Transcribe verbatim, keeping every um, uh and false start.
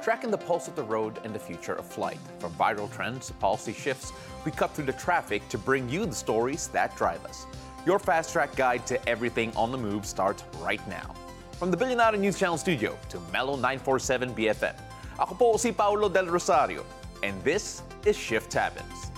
tracking the pulse of the road and the future of flight. From viral trends to policy shifts, we cut through the traffic to bring you the stories that drive us. Your Fast Track guide to everything on the move starts right now. From the Billionaire News Channel studio to Mellow nine forty-seven B F M, ako po si Paulo Del Rosario, and this is Shift Happens.